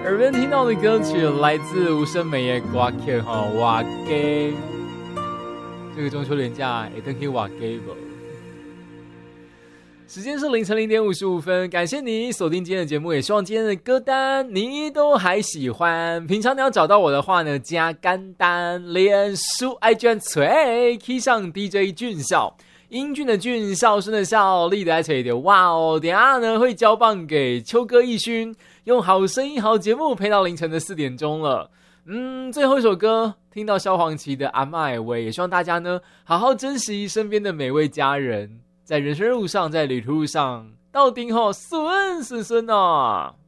耳边听到的歌曲来自吴声美的歌曲瓦给。这个中秋连假也登可以瓦给不？时间是凌晨0:55，感谢你锁定今天的节目，也希望今天的歌单你都还喜欢。平常你要找到我的话呢，加干单，脸书 IG 吹 key 上 DJ 俊孝，英俊的俊，孝顺的孝，力的爱吹的哇哦！等一下呢会交棒给秋哥一勋，用好声音好节目陪到凌晨的4点钟了。最后一首歌听到萧煌奇的阿嬷的话，也希望大家呢好好珍惜身边的每位家人，在人生路上，在旅途路上，到顶后顺顺顺啊！